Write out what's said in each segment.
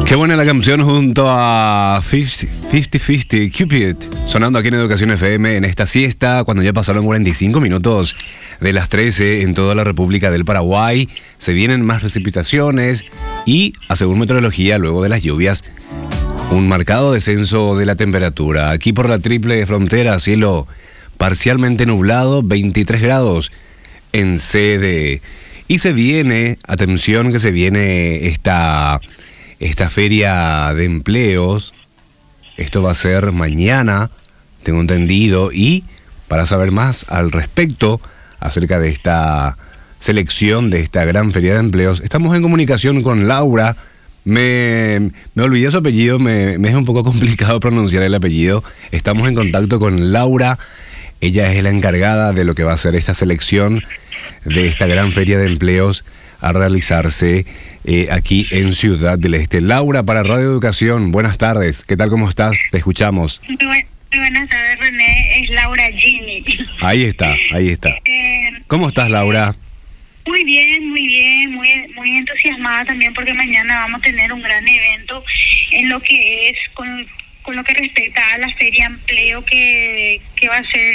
Qué buena la canción junto a 50-50 Cupid, sonando aquí en Educación FM en esta siesta, cuando ya pasaron 45 minutos de las 13 en toda la República del Paraguay. Se vienen más precipitaciones y, según meteorología, luego de las lluvias, un marcado descenso de la temperatura. Aquí por la triple frontera, cielo parcialmente nublado, 23 grados en sede. Y se viene, atención que se viene esta feria de empleos. Esto va a ser mañana, tengo entendido, y para saber más al respecto acerca de esta selección de esta gran feria de empleos, estamos en comunicación con Laura. Me olvidé su apellido, me es un poco complicado pronunciar el apellido. Estamos en contacto con Laura, ella es la encargada de lo que va a ser esta selección de esta gran feria de empleos a realizarse aquí en Ciudad del Este. Laura, para Radio Educación, buenas tardes. ¿Qué tal, cómo estás? Te escuchamos. Muy buenas tardes, René. Es Laura Gini. Ahí está. ¿Cómo estás, Laura? Muy bien, muy entusiasmada también porque mañana vamos a tener un gran evento en lo que es con lo que respecta a la feria de empleo que va a ser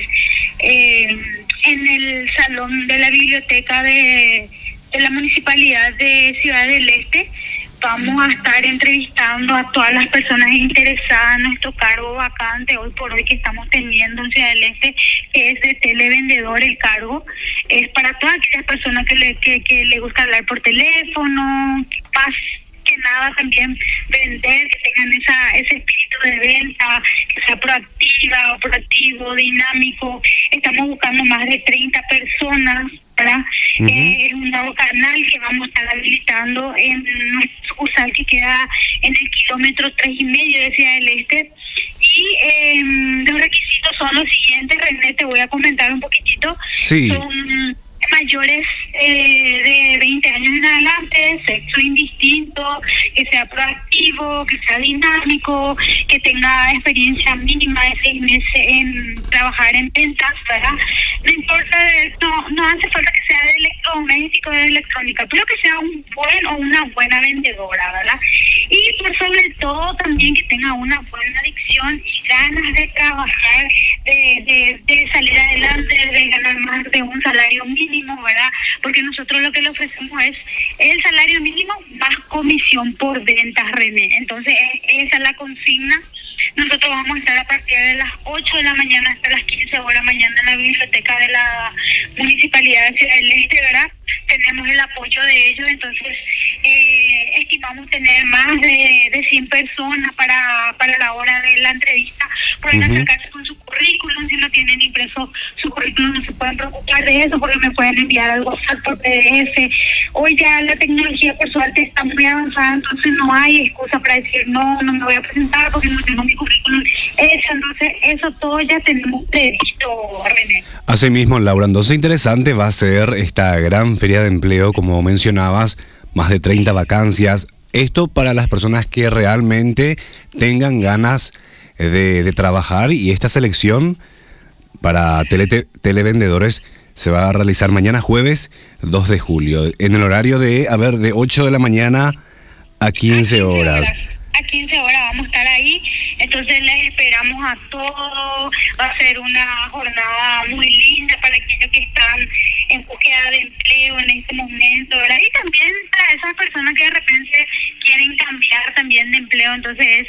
en el salón de la biblioteca de la Municipalidad de Ciudad del Este. Vamos a estar entrevistando a todas las personas interesadas en nuestro cargo vacante hoy por hoy que estamos teniendo en Ciudad del Este, que es de televendedor. El cargo es para todas aquellas personas que le gusta hablar por teléfono, más que nada también vender, que tengan ese espíritu de venta, que sea proactiva o proactivo, dinámico. Estamos buscando más de 30 personas, ¿verdad? Es un nuevo canal que vamos a estar habilitando en nuestra sucursal que queda en el kilómetro 3,5 de Ciudad del Este. Y los requisitos son los siguientes, René, te voy a comentar un poquitito. Sí. Son mayores de 20 años en adelante, sexo indistinto, que sea proactivo, que sea dinámico, que tenga experiencia mínima de 6 meses en trabajar en ventas, ¿verdad? No importa, no hace falta que sea de electrodoméstico, de electrónica, pero que sea un buen o una buena vendedora, ¿verdad? Y por sobre todo también que tenga una buena adicción y ganas de trabajar, de salir adelante, de ganar más de un salario mínimo, ¿verdad? Porque nosotros lo que le ofrecemos es el salario mínimo más comisión por ventas, René. Entonces esa es la consigna. Nosotros vamos a estar a partir de las 8 de la mañana hasta las 15 horas mañana en la biblioteca de la Municipalidad de Ciudad del Este, ¿verdad? Tenemos el apoyo de ellos, entonces estimamos tener más de 100 personas para la hora de la entrevista. Pueden acercarse con su currículum, si no tienen impreso su currículum no se pueden preocupar de eso porque me pueden enviar al WhatsApp por PDF. Hoy ya la tecnología por suerte está muy avanzada, entonces no hay excusa para decir no me voy a presentar porque no tengo mi currículum hecho. Entonces eso todo ya tenemos previsto, René. Asimismo, Laura, entonces interesante va a ser esta gran feria de empleo, como mencionabas, más de 30 vacancias. Esto para las personas que realmente tengan ganas de trabajar, y esta selección para televendedores se va a realizar mañana jueves 2 de julio en el horario de 8 de la mañana a 15 horas. A 15 horas vamos a estar ahí, entonces les esperamos a todos. Va a ser una jornada muy linda para aquellos que están en búsqueda de empleo en este momento, ¿verdad? Y también para esas personas que de repente quieren cambiar también de empleo, entonces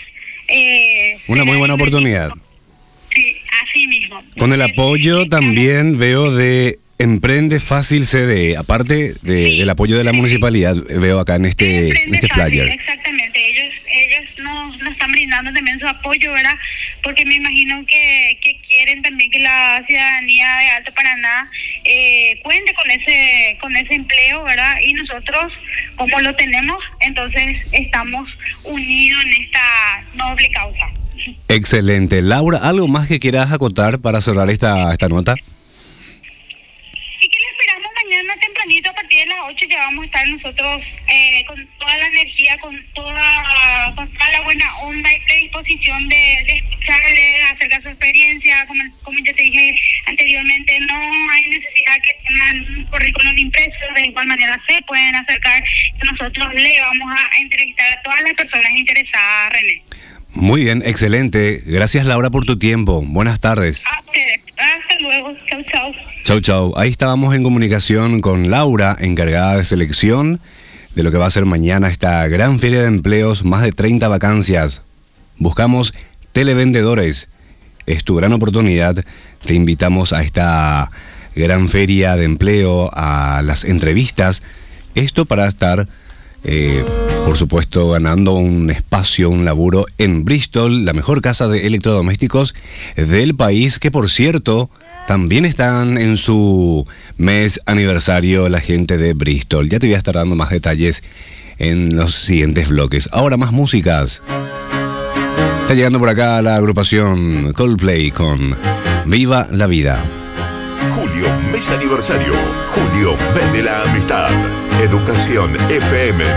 una muy buena oportunidad. Sí, así mismo. Con el apoyo también veo de Emprende Fácil CDE, aparte del apoyo de la municipalidad, veo acá en este flyer. Exactamente, ellos nos están brindando también su apoyo, ¿verdad? Porque me imagino que quieren también que la ciudadanía de Alto Paraná cuente con ese empleo, ¿verdad? Y nosotros, como lo tenemos, entonces estamos unidos en esta noble causa. Excelente. Laura, ¿algo más que quieras acotar para cerrar esta nota? Mañana tempranito a partir de las 8 ya vamos a estar nosotros con toda la energía, con toda la buena onda y predisposición de escucharle acerca de su experiencia, como ya te dije anteriormente no hay necesidad que tengan un currículum impreso, de igual manera se pueden acercar, que nosotros le vamos a entrevistar a todas las personas interesadas, René. Muy bien, excelente. Gracias, Laura, por tu tiempo. Buenas tardes. A ustedes. Hasta luego. Chau, chau. Chau, chau. Ahí estábamos en comunicación con Laura, encargada de selección de lo que va a ser mañana esta gran feria de empleos, más de 30 vacancias. Buscamos televendedores. Es tu gran oportunidad. Te invitamos a esta gran feria de empleo, a las entrevistas. Esto para estar, por supuesto, ganando un espacio, un laburo en Bristol, la mejor casa de electrodomésticos del país, que por cierto, también están en su mes aniversario la gente de Bristol. Ya te voy a estar dando más detalles en los siguientes bloques. Ahora más músicas. Está llegando por acá la agrupación Coldplay con Viva la Vida. Julio, mes aniversario. Julio, mes de la amistad. Educación FM